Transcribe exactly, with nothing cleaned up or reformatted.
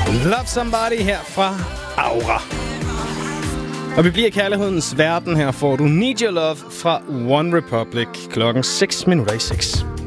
Love Somebody her fra Aura. Og vi bliver i kærlighedens verden. Her får du Need Your Love fra One Republic klokken seks minutter i seks.